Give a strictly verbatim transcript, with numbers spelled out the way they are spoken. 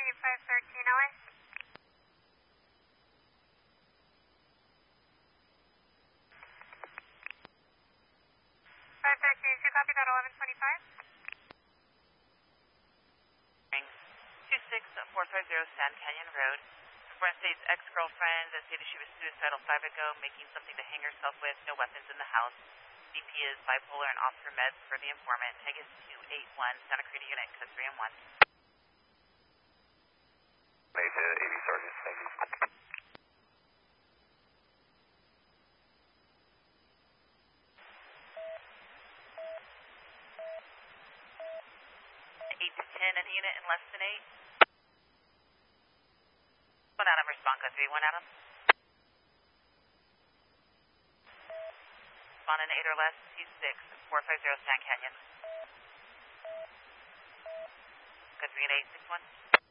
five thirteen L A. five thirteen, is you copy that eleven twenty-five? two six four five zero Sand Canyon Road. Florence state's ex-girlfriend that stated she was suicidal five ago, making something to hang herself with, no weapons in the house. C P is bipolar and off her meds for the informant. Tag is two eight one, Santa Cruz unit, code three and one. Made to eighty Sergeant, thank you. eight to ten, any unit in less than eight? One Adam, respond code three one Adam. Respond in eight or less, two six four five zero Sand Canyon. Code three and eight six one.